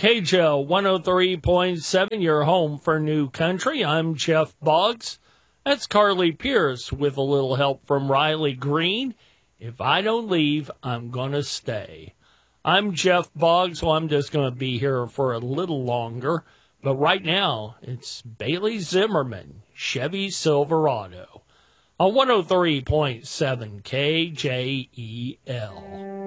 KJL 103.7, your home for new country. I'm Jeff Boggs. That's Carly Pierce with a little help from Riley Green. If I don't leave, I'm going to stay. I'm Jeff Boggs, so I'm just going to be here for a little longer. But right now, it's Bailey Zimmerman, Chevy Silverado, on 103.7 KJEL.